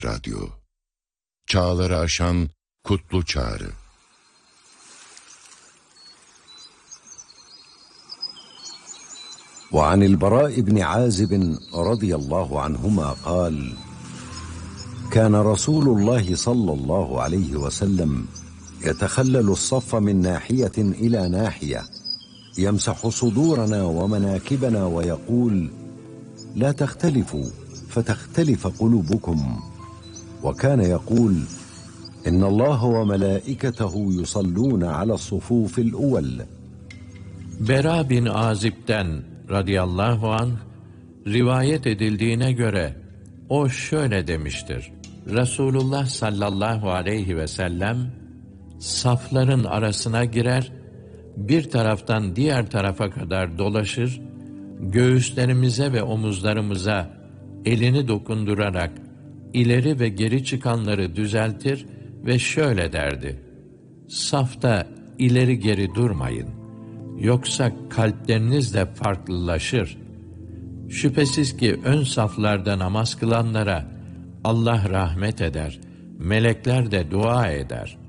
Radyo, çağları aşan kutlu çağrı. وعن البراء بن عازب رضي الله عنهما قال: كان رسول الله صلى الله عليه وسلم يتخلل الصف من ناحية إلى ناحية يمسح صدورنا ومناكبنا ويقول: لا تختلفوا فتختلف قلوبكم. وكان يقول: إن الله وملائكته يصلون على الصفوف الأول. Bera bin Azib'den radıyallahu anh rivayet edildiğine göre o şöyle demiştir: Resulullah sallallahu aleyhi ve sellem safların arasına girer, bir taraftan diğer tarafa kadar dolaşır, göğüslerimize ve omuzlarımıza elini dokundurarak ileri ve geri çıkanları düzeltir ve şöyle derdi: safta ileri geri durmayın, yoksa kalpleriniz de farklılaşır. Şüphesiz ki ön saflarda namaz kılanlara Allah rahmet eder, melekler de dua eder.